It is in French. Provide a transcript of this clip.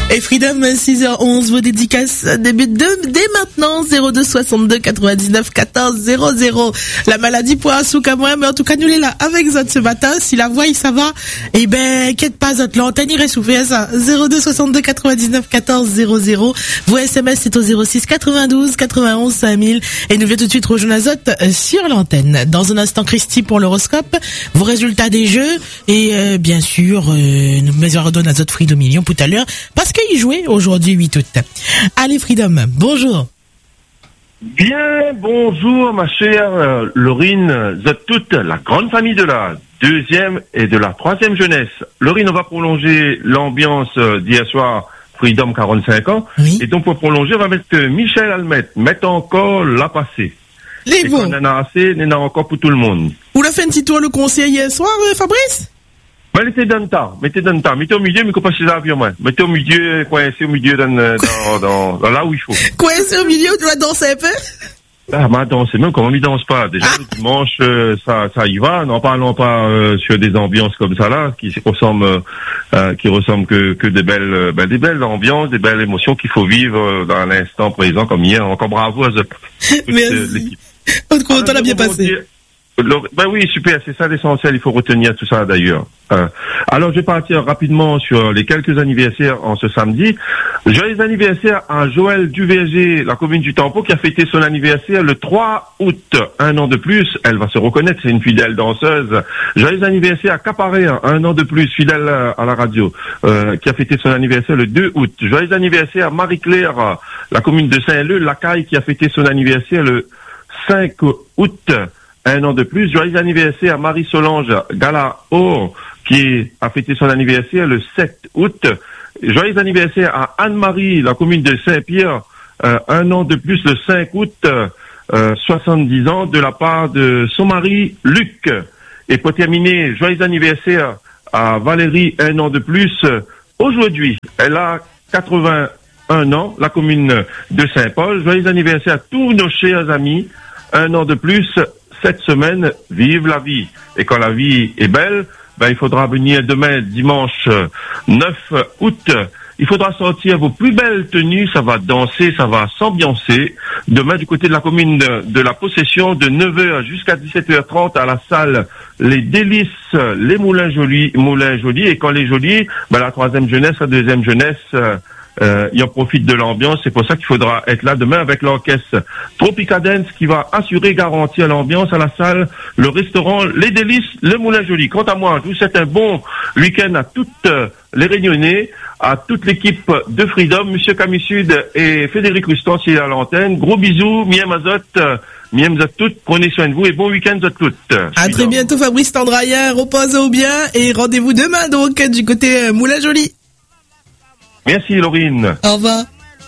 Et Freedom, 6h11, vos dédicaces débutent dès maintenant, 02 62 99 14 00. La maladie pour un souk à moi, mais en tout cas, nous l'est là avec Zot ce matin. Si la voix, ça va, eh ben, qu'est-ce pas Zot, l'antenne irait souffrir ça. 02 62 99 14 00. Vos SMS, c'est au 06 92 91 5000. Et nous venons tout de suite rejoindre Zot sur l'antenne. Dans un instant, Christy pour l'horoscope, vos résultats des jeux, et bien sûr, nous redonnons à Zot Freedom Million tout à l'heure, parce qu'il jouait aujourd'hui 8 août. Allez Freedom, bonjour. Bien, bonjour ma chère Laurine, vous êtes toute la grande famille de la deuxième et de la troisième jeunesse. Laurine, on va prolonger l'ambiance d'hier soir, Freedom 45 ans, oui. Et donc pour prolonger, on va mettre Michel Almet, mettre encore la passée. Les bons. On en a assez, il y en a encore pour tout le monde. Vous l'avez fait un petit tour le conseil hier soir, Fabrice? Mettez dans le temps, mettez au milieu, mais qu'on passe les avions, moi. Mettez au milieu, coincé au milieu dans là où il faut. Coincé au milieu, tu dois danser un peu? Ah, ma danse, même comment on danse pas. Déjà, le dimanche, ça y va. N'en parlons pas, sur des ambiances comme ça, là, qui ressemblent que des belles ambiances, des belles émotions qu'il faut vivre dans l'instant présent, comme hier. Encore bravo à toute l'équipe. On l'a bien passé. Ben oui, super, c'est ça l'essentiel, il faut retenir tout ça d'ailleurs. Alors je vais partir rapidement sur les quelques anniversaires en ce samedi. Joyeux anniversaire à Joël Duverger, la commune du Tempo, qui a fêté son anniversaire le 3 août. Un an de plus, elle va se reconnaître, c'est une fidèle danseuse. Joyeux anniversaire à Caparé, un an de plus, fidèle à la radio, qui a fêté son anniversaire le 2 août. Joyeux anniversaire à Marie-Claire, la commune de Saint-Leu, Lacaille, qui a fêté son anniversaire le 5 août. Un an de plus. Joyeux anniversaire à Marie-Solange Gala-Or, qui a fêté son anniversaire le 7 août. Joyeux anniversaire à Anne-Marie, la commune de Saint-Pierre, un an de plus le 5 août, 70 ans, de la part de son mari Luc. Et pour terminer, joyeux anniversaire à Valérie, un an de plus, aujourd'hui. Elle a 81 ans, la commune de Saint-Paul. Joyeux anniversaire à tous nos chers amis, un an de plus, cette semaine, vive la vie. Et quand la vie est belle, il faudra venir demain, dimanche 9 août. Il faudra sortir vos plus belles tenues, ça va danser, ça va s'ambiancer. Demain, du côté de la commune de la Possession, de 9h jusqu'à 17h30 à la salle Les Délices, les Moulins Jolis. Et quand les Jolis, la troisième jeunesse, la deuxième jeunesse, il en profite de l'ambiance. C'est pour ça qu'il faudra être là demain avec l'orchestre Tropicadence qui va assurer, garantir l'ambiance à la salle, le restaurant Les Délices, le Moulin Joli. Quant à moi, je vous souhaite un bon week-end à toutes les Réunionnais, à toute l'équipe de Freedom, Monsieur Camille Sud et Frédéric Ruston qui est à l'antenne. Gros bisous, miem à toutes, prenez soin de vous et bon week-end à toutes. À très bientôt Fabrice Tandraillard, reposez-vous bien et rendez-vous demain donc du côté Moulin Joli. Merci Laurine. Au revoir.